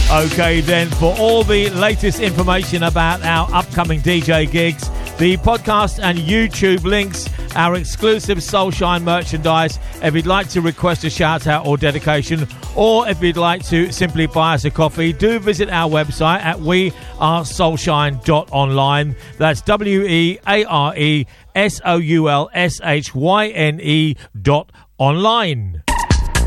Okay, then, for all the latest information about our upcoming DJ gigs, the podcast and YouTube links, our exclusive Soulshine merchandise, if you'd like to request a shout out or dedication, or if you'd like to simply buy us a coffee, do visit our website at wearesoulshine.online. That's WeareSoulshine.online.